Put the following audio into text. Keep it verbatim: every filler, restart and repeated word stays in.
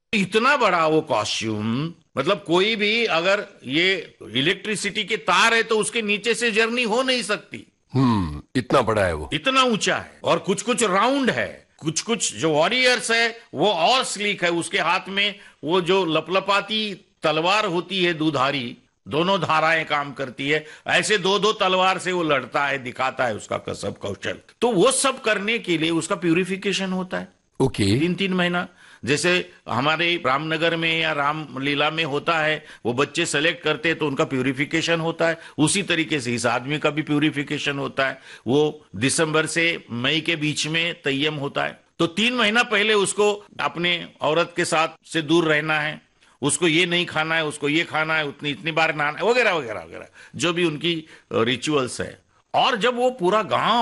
इतना बड़ा वो कॉस्ट्यूम, मतलब कोई भी अगर ये इलेक्ट्रिसिटी के तार है तो उसके नीचे से जर्नी हो नहीं सकती। हम्म इतना बड़ा है वो। इतना ऊंचा है और कुछ कुछ राउंड है। कुछ कुछ जो वॉरियर्स है वो और स्लीक है, उसके हाथ में वो जो लपलपाती तलवार होती है दुधारी, दोनों धाराएं काम करती है, ऐसे दो दो तलवार से वो लड़ता है, दिखाता है उसका कसब कौशल। तो वो सब करने के लिए उसका प्यूरिफिकेशन होता है ओके। तीन तीन महीना। जैसे हमारे रामनगर में या रामलीला में होता है, वो बच्चे सेलेक्ट करते हैं तो उनका प्यूरिफिकेशन होता है, उसी तरीके से इस आदमी का भी प्यूरिफिकेशन होता है। वो दिसंबर से मई के बीच में तय्यम होता है, तो तीन महीना पहले उसको अपने औरत के साथ से दूर रहना है, उसको ये नहीं खाना है, उसको ये खाना है, उतनी इतनी बार नहाना है, वगैरह वगैरह वगैरह जो भी उनकी रिचुअल्स है। और जब वो पूरा गांव